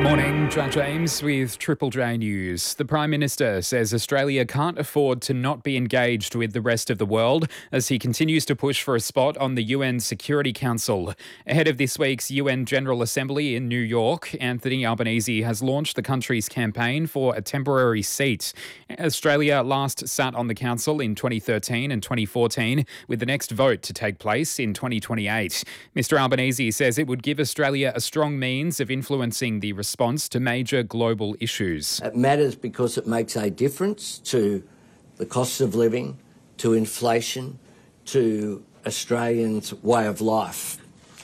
Morning, Jack James with Triple J News. The Prime Minister says Australia can't afford to not be engaged with the rest of the world as he continues to push for a spot on the UN Security Council. Ahead of this week's UN General Assembly in New York, Anthony Albanese has launched the country's campaign for a temporary seat. Australia last sat on the council in 2013 and 2014, with the next vote to take place in 2028. Mr Albanese says it would give Australia a strong means of influencing the response to major global issues. It matters because it makes a difference to the cost of living, to inflation, to Australians' way of life.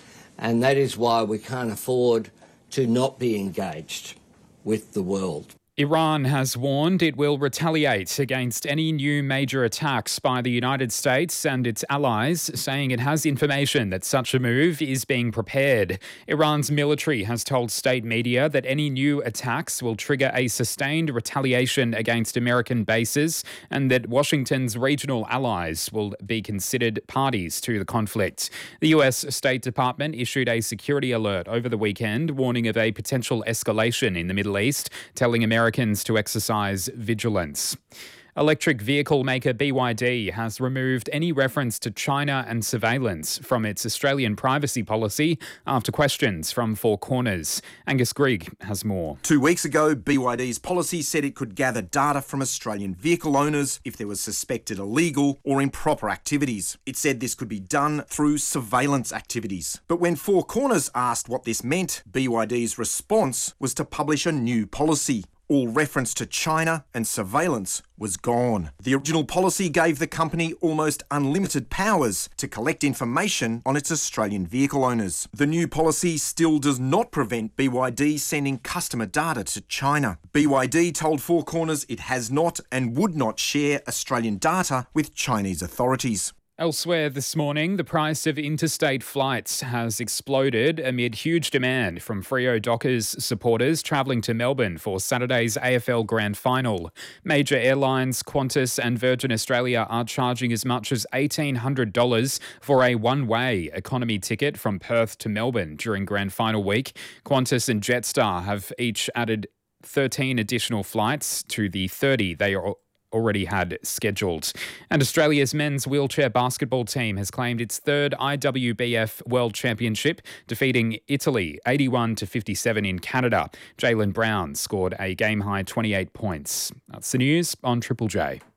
And that is why we can't afford to not be engaged with the world. Iran has warned it will retaliate against any new major attacks by the United States and its allies, saying it has information that such a move is being prepared. Iran's military has told state media that any new attacks will trigger a sustained retaliation against American bases and that Washington's regional allies will be considered parties to the conflict. The US State Department issued a security alert over the weekend, warning of a potential escalation in the Middle East, telling Americans to exercise vigilance. Electric vehicle maker BYD has removed any reference to China and surveillance from its Australian privacy policy after questions from Four Corners. Angus Grigg has more. 2 weeks ago, BYD's policy said it could gather data from Australian vehicle owners if there was suspected illegal or improper activities. It said this could be done through surveillance activities. But when Four Corners asked what this meant, BYD's response was to publish a new policy. All reference to China and surveillance was gone. The original policy gave the company almost unlimited powers to collect information on its Australian vehicle owners. The new policy still does not prevent BYD sending customer data to China. BYD told Four Corners it has not and would not share Australian data with Chinese authorities. Elsewhere this morning, the price of interstate flights has exploded amid huge demand from Freo Dockers supporters travelling to Melbourne for Saturday's AFL Grand Final. Major airlines Qantas and Virgin Australia are charging as much as $1,800 for a one-way economy ticket from Perth to Melbourne during Grand Final week. Qantas and Jetstar have each added 13 additional flights to the 30 they are already had scheduled. And Australia's men's wheelchair basketball team has claimed its third IWBF World Championship, defeating Italy 81-57 in Canada. Jaylen Brown scored a game-high 28 points. That's the news on Triple J.